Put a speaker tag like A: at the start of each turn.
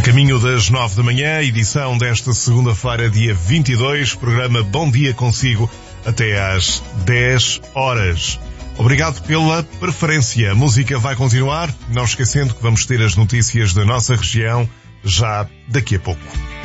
A: caminho das 9 da manhã, edição desta segunda-feira, dia 22, programa Bom Dia Consigo, até às 10 horas. Obrigado pela preferência. A música vai continuar, não esquecendo que vamos ter as notícias da nossa região já daqui a pouco.